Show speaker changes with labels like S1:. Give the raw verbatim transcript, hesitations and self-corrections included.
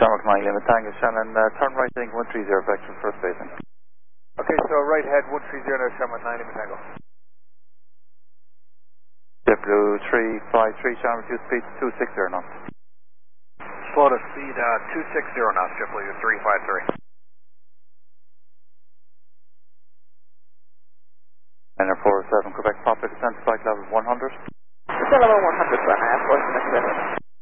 S1: Shamrock nine, Limit Tango, Shannon, uh, turn right heading one three zero, back to first basin.
S2: Okay, so right head one three zero, Shamrock nine, Limit Tango.
S1: JetBlue three five three, Shannon, reduce speed to two six zero knots.
S2: Slow to speed uh, two six zero knots, JetBlue three five three.
S1: Niner four seven, Quebec, Papa, descent flight level one hundred.
S3: Still level one hundred, one, of course,